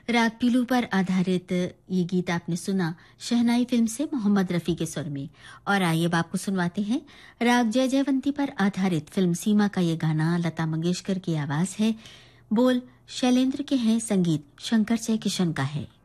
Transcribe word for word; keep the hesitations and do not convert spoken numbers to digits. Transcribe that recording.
राग पीलू पर आधारित ये गीत आपने सुना शहनाई फिल्म से मोहम्मद रफी के स्वर में। और आइए अब आपको सुनवाते हैं राग जय जयवंती पर आधारित फिल्म सीमा का ये गाना। लता मंगेशकर की आवाज है, बोल शैलेंद्र के हैं, संगीत शंकर जय किशन का है।